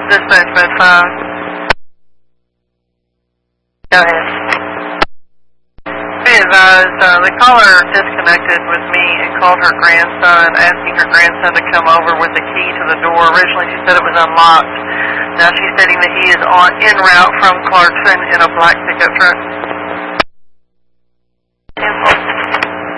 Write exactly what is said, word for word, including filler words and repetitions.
Dispatch Med five. Go ahead. Be advised, uh, the caller disconnected with me and called her grandson, asking her grandson to come over with the key to the door. Originally she said it was unlocked. Now she's stating that he is on en route from Clarkson in a black pickup truck.